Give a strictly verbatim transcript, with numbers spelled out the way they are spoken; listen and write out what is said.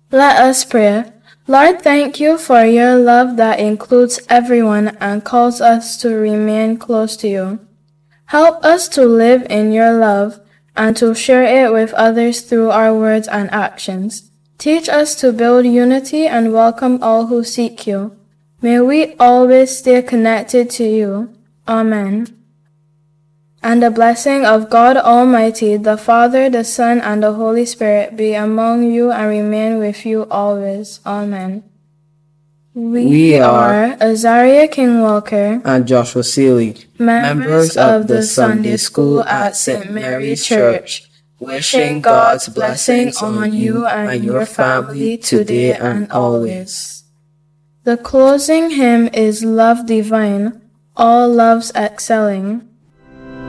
Let us pray. Lord, thank you for your love that includes everyone and calls us to remain close to you. Help us to live in your love and to share it with others through our words and actions. Teach us to build unity and welcome all who seek you. May we always stay connected to you. Amen. And the blessing of God Almighty, the Father, the Son, and the Holy Spirit be among you and remain with you always. Amen. We, We are Azaria King Walker and Joshua Seeley, members of the Sunday School at Saint Mary's Church, wishing God's blessing on you and your family today and always. The closing hymn is Love Divine, All Loves Excelling.